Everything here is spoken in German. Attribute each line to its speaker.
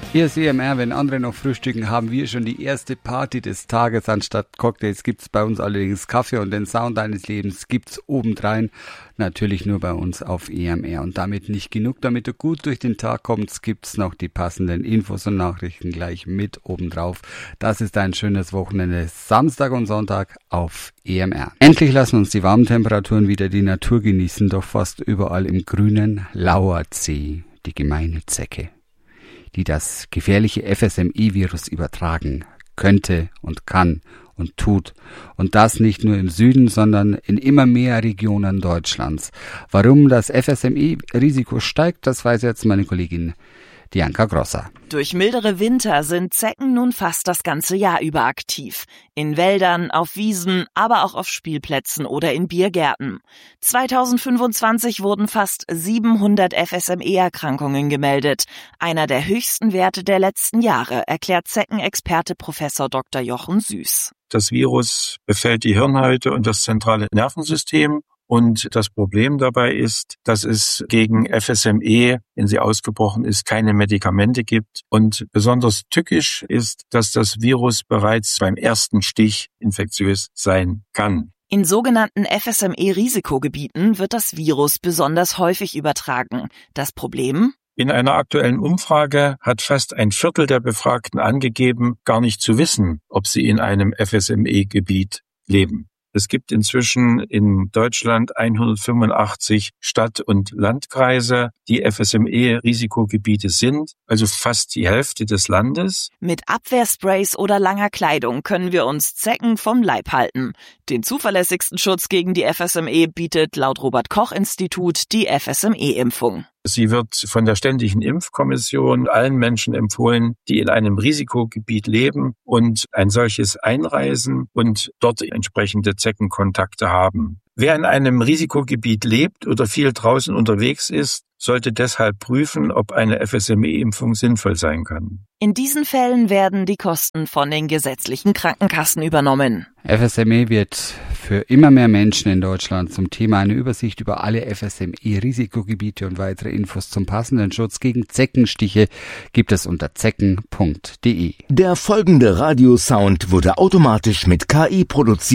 Speaker 1: Hier ist EMR, wenn andere noch frühstücken, haben wir schon die erste Party des Tages. Anstatt Cocktails gibt's bei uns allerdings Kaffee und den Sound deines Lebens gibt's obendrein. Natürlich nur bei uns auf EMR. Und damit nicht genug, damit du gut durch den Tag kommst, gibt's noch die passenden Infos und Nachrichten gleich mit obendrauf. Das ist ein schönes Wochenende, Samstag und Sonntag auf EMR. Endlich lassen uns die warmen Temperaturen wieder die Natur genießen, doch fast überall im Grünen lauert sie, die gemeine Zecke, die das gefährliche FSME-Virus übertragen könnte und kann und tut. Und das nicht nur im Süden, sondern in immer mehr Regionen Deutschlands. Warum das FSME-Risiko steigt, das weiß jetzt meine Kollegin Dianka Grosser.
Speaker 2: Durch mildere Winter sind Zecken nun fast das ganze Jahr über aktiv. In Wäldern, auf Wiesen, aber auch auf Spielplätzen oder in Biergärten. 2025 wurden fast 700 FSME-Erkrankungen gemeldet. Einer der höchsten Werte der letzten Jahre, erklärt Zeckenexperte Professor Dr. Jochen Süß.
Speaker 3: Das Virus befällt die Hirnhäute und das zentrale Nervensystem. Und das Problem dabei ist, dass es gegen FSME, wenn sie ausgebrochen ist, keine Medikamente gibt. Und besonders tückisch ist, dass das Virus bereits beim ersten Stich infektiös sein kann.
Speaker 2: In sogenannten FSME-Risikogebieten wird das Virus besonders häufig übertragen. Das Problem?
Speaker 3: In einer aktuellen Umfrage hat fast ein Viertel der Befragten angegeben, gar nicht zu wissen, ob sie in einem FSME-Gebiet leben. Es gibt inzwischen in Deutschland 185 Stadt- und Landkreise, die FSME-Risikogebiete sind, also fast die Hälfte des Landes.
Speaker 2: Mit Abwehrsprays oder langer Kleidung können wir uns Zecken vom Leib halten. Den zuverlässigsten Schutz gegen die FSME bietet laut Robert-Koch-Institut die FSME-Impfung.
Speaker 3: Sie wird von der Ständigen Impfkommission allen Menschen empfohlen, die in einem Risikogebiet leben und ein solches einreisen und dort entsprechende Zeckenkontakte haben. Wer in einem Risikogebiet lebt oder viel draußen unterwegs ist, sollte deshalb prüfen, ob eine FSME-Impfung sinnvoll sein kann.
Speaker 2: In diesen Fällen werden die Kosten von den gesetzlichen Krankenkassen übernommen.
Speaker 1: FSME wird für immer mehr Menschen in Deutschland zum Thema. Eine Übersicht über alle FSME-Risikogebiete und weitere Infos zum passenden Schutz gegen Zeckenstiche gibt es unter zecken.de.
Speaker 4: Der folgende Radiosound wurde automatisch mit KI produziert.